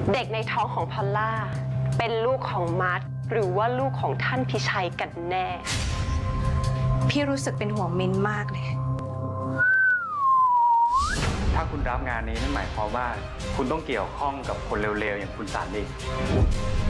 เด็กในท้องของพอลล่าเป็นลูกของมาร์ทหรือว่าลูกของท่านพิชัยกันแน่พี่รู้สึกเป็นห่วงมินมากเลยถ้าคุณรับงานนี้นั่นหมายความว่าคุณต้องเกี่ยวข้องกับคนเร็วๆอย่างคุณสันดิ